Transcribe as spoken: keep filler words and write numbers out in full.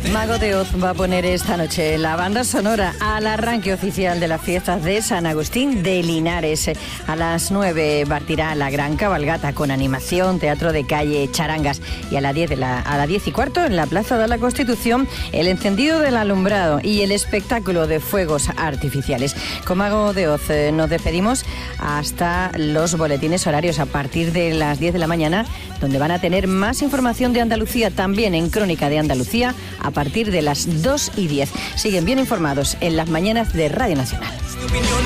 Mago de Oz va a poner esta noche la banda sonora al arranque oficial de las fiestas de San Agustín de Linares. A las nueve partirá la gran cabalgata con animación, teatro de calle, charangas, y a las diez, de la, a las diez y cuarto en la Plaza de la Constitución el encendido del alumbrado y el espectáculo de fuegos artificiales. Con Mago de Oz eh, nos despedimos hasta los boletines horarios a partir de las diez de la mañana, donde van a tener más información de Andalucía, también en Crónica de Andalucía, a partir de las dos y diez. Siguen bien informados en las mañanas de Radio Nacional.